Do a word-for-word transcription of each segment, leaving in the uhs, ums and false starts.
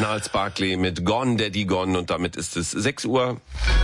Gnarls Barkley mit Gone Daddy Gone und damit ist es sechs Uhr.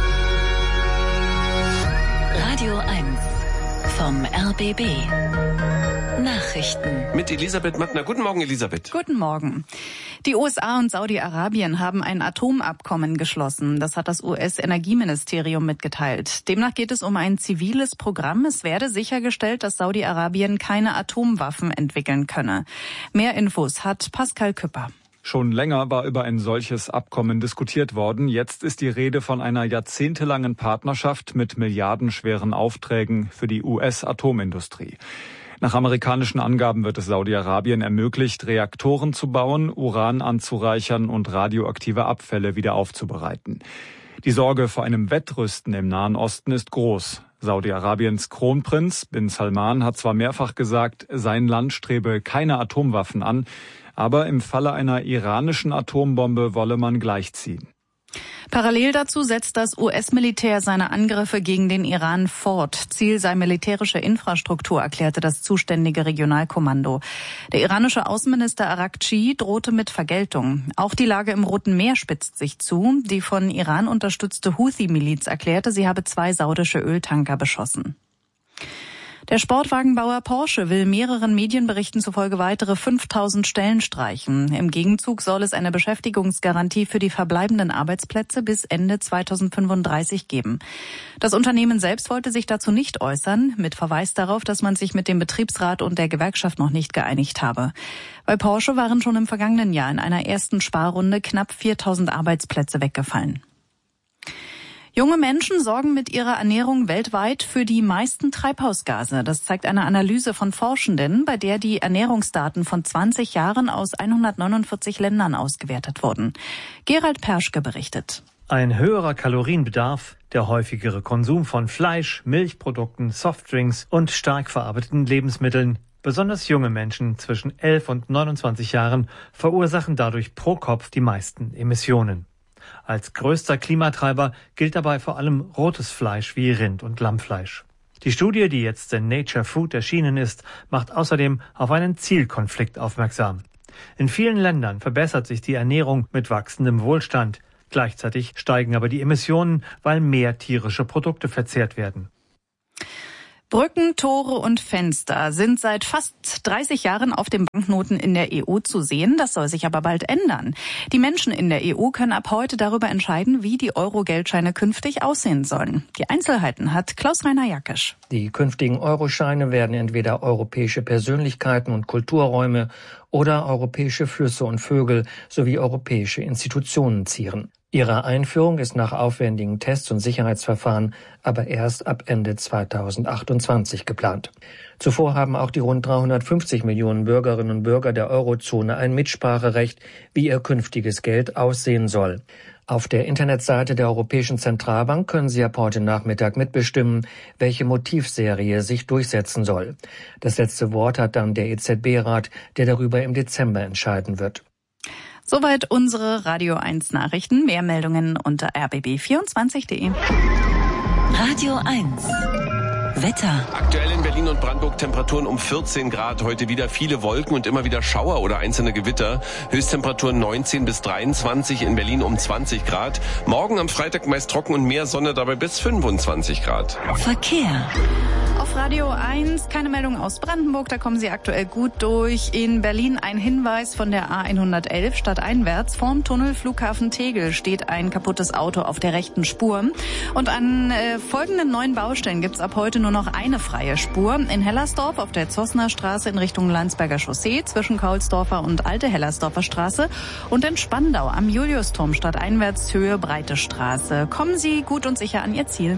Radio eins vom R B B. Nachrichten. Mit Elisabeth Mattner. Guten Morgen, Elisabeth. Guten Morgen. Die U S A und Saudi-Arabien haben ein Atomabkommen geschlossen. Das hat das U S-Energieministerium mitgeteilt. Demnach geht es um ein ziviles Programm. Es werde sichergestellt, dass Saudi-Arabien keine Atomwaffen entwickeln könne. Mehr Infos hat Pascal Küpper. Schon länger war über ein solches Abkommen diskutiert worden. Jetzt ist die Rede von einer jahrzehntelangen Partnerschaft mit milliardenschweren Aufträgen für die U S-Atomindustrie. Nach amerikanischen Angaben wird es Saudi-Arabien ermöglicht, Reaktoren zu bauen, Uran anzureichern und radioaktive Abfälle wieder aufzubereiten. Die Sorge vor einem Wettrüsten im Nahen Osten ist groß. Saudi-Arabiens Kronprinz bin Salman hat zwar mehrfach gesagt, sein Land strebe keine Atomwaffen an, aber im Falle einer iranischen Atombombe wolle man gleichziehen. Parallel dazu setzt das U S-Militär seine Angriffe gegen den Iran fort. Ziel sei militärische Infrastruktur, erklärte das zuständige Regionalkommando. Der iranische Außenminister Araghchi drohte mit Vergeltung. Auch die Lage im Roten Meer spitzt sich zu. Die von Iran unterstützte Houthi-Miliz erklärte, sie habe zwei saudische Öltanker beschossen. Der Sportwagenbauer Porsche will mehreren Medienberichten zufolge weitere fünftausend Stellen streichen. Im Gegenzug soll es eine Beschäftigungsgarantie für die verbleibenden Arbeitsplätze bis Ende zweitausendfünfunddreißig geben. Das Unternehmen selbst wollte sich dazu nicht äußern, mit Verweis darauf, dass man sich mit dem Betriebsrat und der Gewerkschaft noch nicht geeinigt habe. Bei Porsche waren schon im vergangenen Jahr in einer ersten Sparrunde knapp viertausend Arbeitsplätze weggefallen. Junge Menschen sorgen mit ihrer Ernährung weltweit für die meisten Treibhausgase. Das zeigt eine Analyse von Forschenden, bei der die Ernährungsdaten von zwanzig Jahren aus hundertneunundvierzig Ländern ausgewertet wurden. Gerald Perschke berichtet. Ein höherer Kalorienbedarf, der häufigere Konsum von Fleisch, Milchprodukten, Softdrinks und stark verarbeiteten Lebensmitteln. Besonders junge Menschen zwischen elf und neunundzwanzig Jahren verursachen dadurch pro Kopf die meisten Emissionen. Als größter Klimatreiber gilt dabei vor allem rotes Fleisch wie Rind- und Lammfleisch. Die Studie, die jetzt in Nature Food erschienen ist, macht außerdem auf einen Zielkonflikt aufmerksam. In vielen Ländern verbessert sich die Ernährung mit wachsendem Wohlstand. Gleichzeitig steigen aber die Emissionen, weil mehr tierische Produkte verzehrt werden. Brücken, Tore und Fenster sind seit fast dreißig Jahren auf den Banknoten in der E U zu sehen. Das soll sich aber bald ändern. Die Menschen in der E U können ab heute darüber entscheiden, wie die Euro-Geldscheine künftig aussehen sollen. Die Einzelheiten hat Klaus-Rainer Jackisch. Die künftigen Euroscheine werden entweder europäische Persönlichkeiten und Kulturräume oder europäische Flüsse und Vögel sowie europäische Institutionen zieren. Ihre Einführung ist nach aufwendigen Tests und Sicherheitsverfahren aber erst ab Ende zweitausendachtundzwanzig geplant. Zuvor haben auch die rund dreihundertfünfzig Millionen Bürgerinnen und Bürger der Eurozone ein Mitspracherecht, wie ihr künftiges Geld aussehen soll. Auf der Internetseite der Europäischen Zentralbank können Sie ab heute Nachmittag mitbestimmen, welche Motivserie sich durchsetzen soll. Das letzte Wort hat dann der E Z B-Rat, der darüber im Dezember entscheiden wird. Soweit unsere Radio eins Nachrichten. Mehr Meldungen unter r b b vierundzwanzig punkt d e. Radio eins Wetter. Aktuell in Berlin und Brandenburg Temperaturen um vierzehn Grad. Heute wieder viele Wolken und immer wieder Schauer oder einzelne Gewitter. Höchsttemperaturen neunzehn bis dreiundzwanzig, in Berlin um zwanzig Grad. Morgen am Freitag meist trocken und mehr Sonne, dabei bis fünfundzwanzig Grad. Verkehr. Auf Radio eins keine Meldung aus Brandenburg, da kommen Sie aktuell gut durch. In Berlin ein Hinweis von der A hundertelf stadteinwärts. Vorm Tunnel Flughafen Tegel steht ein kaputtes Auto auf der rechten Spur. Und an äh, folgenden neuen Baustellen gibt's ab heute nur noch eine freie Spur. In Hellersdorf auf der Zossner Straße in Richtung Landsberger Chaussee zwischen Kaulsdorfer und Alte Hellersdorfer Straße. Und in Spandau am Juliusturm stadteinwärts Höhe Breite Straße. Kommen Sie gut und sicher an Ihr Ziel.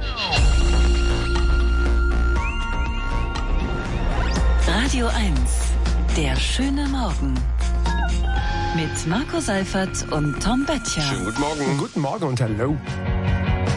Radio eins, der schöne Morgen. Mit Marco Seifert und Tom Böttcher. Schönen guten Morgen. Guten Morgen und hallo.